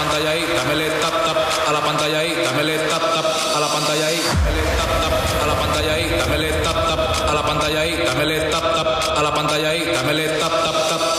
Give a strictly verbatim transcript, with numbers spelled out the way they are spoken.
pantalla ahí, dámele tap tap a la pantalla ahí, dámele tap tap a la pantalla ahí, dámele tap tap a la pantalla ahí, dámele tap tap a la pantalla ahí, dámele tap tap a la pantalla ahí, dámele tap tap tap.